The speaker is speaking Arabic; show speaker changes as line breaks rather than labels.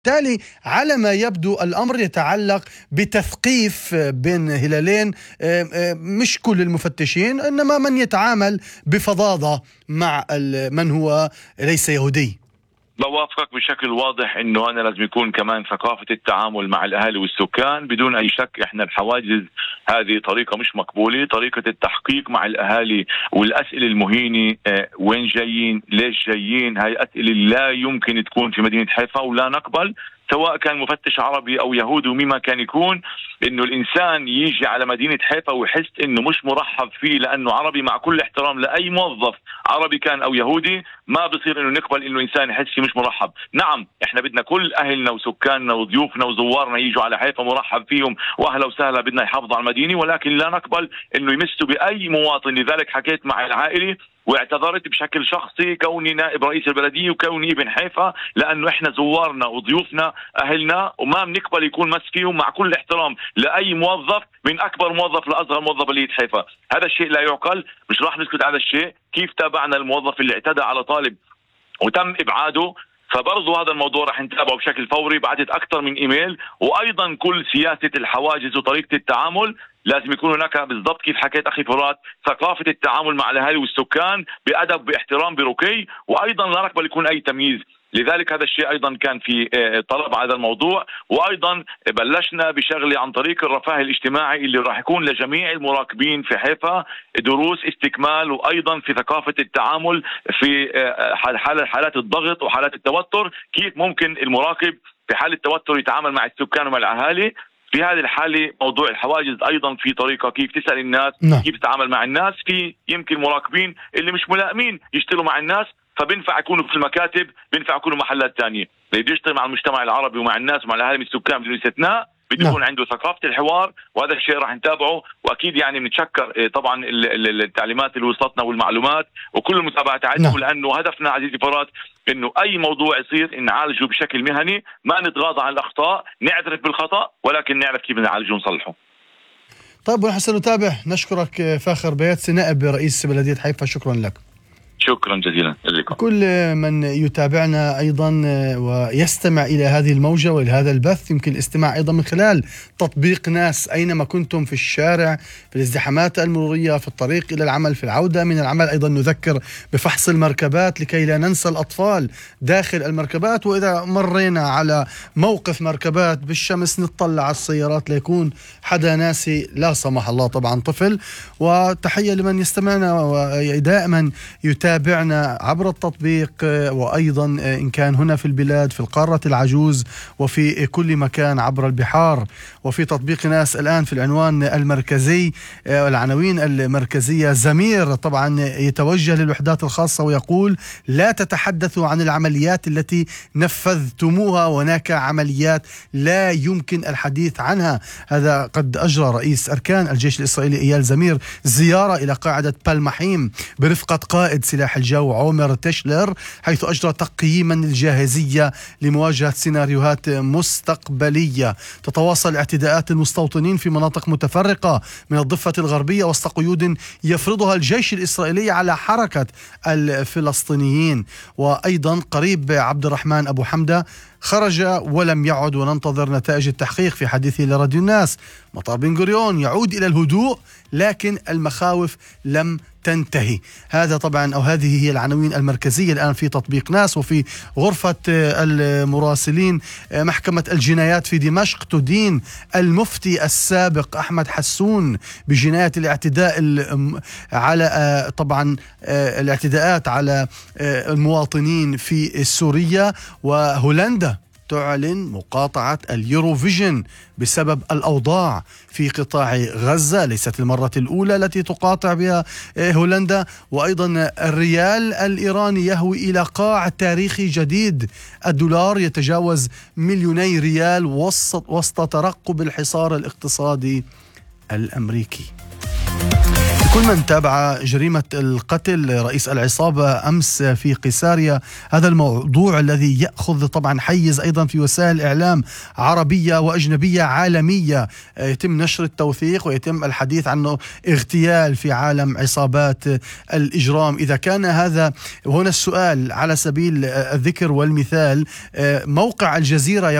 بالتالي على ما يبدو الأمر يتعلق بتثقيف بين هلالين، مش كل المفتشين إنما من يتعامل بفظاظة مع من هو ليس يهودي.
بوافقك بشكل واضح انه انا لازم يكون كمان ثقافة التعامل مع الاهالي والسكان بدون اي شك. احنا الحواجز هذه طريقة مش مقبولة، طريقة التحقيق مع الاهالي والاسئلة المهينة، وين جايين، ليش جايين، هاي اسئلة لا يمكن تكون في مدينة حيفا، ولا نقبل سواء كان مفتش عربي او يهودي ومما كان يكون انه الانسان يجي على مدينة حيفا ويحس انه مش مرحب فيه لانه عربي. مع كل احترام لاي موظف عربي كان او يهودي، ما بصير انه نقبل انه انسان يحس فيه مش مرحب. نعم احنا بدنا كل اهلنا وسكاننا وضيوفنا وزوارنا يجوا على حيفا مرحب فيهم واهلا وسهلا، بدنا يحافظوا على المدينة، ولكن لا نقبل انه يمسوا باي مواطن. لذلك حكيت مع العائلة واعتذرت بشكل شخصي كوني نائب رئيس البلدية وكوني ابن حيفا، لأنه إحنا زوارنا وضيوفنا أهلنا وما بنقبل يكون مس فيهم مع كل احترام لأي موظف، من أكبر موظف لأصغر موظف بلدية حيفا. هذا الشيء لا يعقل، مش راح نسكت على الشيء. كيف تابعنا الموظف اللي اعتدى على طالب وتم إبعاده، فبرضو هذا الموضوع راح نتابعه بشكل فوري. بعتت أكثر من إيميل. وأيضا كل سياسة الحواجز وطريقة التعامل لازم يكون هناك بالضبط كيف حكيت أخي فرات، ثقافة التعامل مع الأهالي والسكان بأدب باحترام برقي، وأيضا لا نقبل يكون أي تمييز. لذلك هذا الشيء أيضا كان في طلب على هذا الموضوع. وأيضا بلشنا بشغلة عن طريق الرفاه الاجتماعي اللي راح يكون لجميع المراقبين في حيفا دروس استكمال، وأيضا في ثقافة التعامل في حالات الضغط وحالات التوتر، كيف ممكن المراقب في حال التوتر يتعامل مع السكان ومع الأهالي. في هذه الحالة موضوع الحواجز أيضا في طريقة كيف تسأل الناس، كيف تتعامل مع الناس. في يمكن مراقبين اللي مش ملائمين يشتغلوا مع الناس، فبنفع يكونوا في المكاتب، بنفع يكونوا محلات تانية. اللي يشتغل مع المجتمع العربي ومع الناس ومع الأهالي السكان بدون استثناء بده يكون عنده ثقافة الحوار، وهذا الشيء راح نتابعه. وأكيد يعني بنتشكر طبعا التعليمات اللي وصلتنا والمعلومات وكل المتابعة تاعتكم، لأنه هدفنا عزيزي فرات إنه أي موضوع يصير نعالجه بشكل مهني، ما نتغاضى عن الأخطاء، نعترف بالخطأ، ولكن نعرف كيف نعالجه ونصلحه.
طيب ونحن نتابع. نشكرك فاخر بياتسي نائب رئيس بلدية حيفا، شكرا لك.
شكرا جزيلا لكم.
كل من يتابعنا أيضا ويستمع إلى هذه الموجة وإلى هذا البث، يمكن الاستماع أيضا من خلال تطبيق ناس أينما كنتم، في الشارع، في الازدحامات المرورية، في الطريق إلى العمل، في العودة من العمل. أيضا نذكر بفحص المركبات لكي لا ننسى الأطفال داخل المركبات، وإذا مرينا على موقف مركبات بالشمس نطلع على السيارات ليكون حدا ناسي لا سمح الله طبعا طفل. وتحية لمن يستمعنا ودائما تابعنا عبر التطبيق، وأيضا إن كان هنا في البلاد، في القارة العجوز، وفي كل مكان عبر البحار. وفي تطبيق ناس الآن في العنوان المركزي، العناوين المركزية، زمير طبعا يتوجه للوحدات الخاصة ويقول: لا تتحدثوا عن العمليات التي نفذتموها، هناك عمليات لا يمكن الحديث عنها. هذا قد أجرى رئيس أركان الجيش الإسرائيلي إيال زمير زيارة إلى قاعدة بالمحيم برفقة قائد سلاح الجو عمر تشلر، حيث أجرى تقييما للجاهزية لمواجهة سيناريوهات مستقبلية. تتواصل اعتداءات المستوطنين في مناطق متفرقة من الضفة الغربية وسط قيود يفرضها الجيش الإسرائيلي على حركة الفلسطينيين. وأيضا قريب عبد الرحمن أبو حمدة خرج ولم يعد، وننتظر نتائج التحقيق. في حديثه لراديو الناس: مطار بن غوريون يعود إلى الهدوء لكن المخاوف لم تنتهي. هذا طبعا أو هذه هي العناوين المركزية الآن في تطبيق ناس. وفي غرفة المراسلين، محكمة الجنايات في دمشق تدين المفتي السابق أحمد حسون بجناية الاعتداء على طبعا الاعتداءات على المواطنين في سوريا. وهولندا تعلن مقاطعة اليوروفيجن بسبب الأوضاع في قطاع غزة. ليست المرة الأولى التي تقاطع بها هولندا. وأيضا الريال الإيراني يهوي إلى قاع تاريخي جديد. الدولار يتجاوز 2,000,000 ريال وسط ترقب الحصار الاقتصادي الأمريكي. كل من تابع جريمة القتل رئيس العصابة أمس في قيساريا، هذا الموضوع الذي يأخذ طبعا حيز أيضا في وسائل الإعلام عربية وأجنبية عالمية، يتم نشر التوثيق ويتم الحديث عنه اغتيال في عالم عصابات الإجرام. إذا كان هذا هنا السؤال على سبيل الذكر والمثال، موقع الجزيرة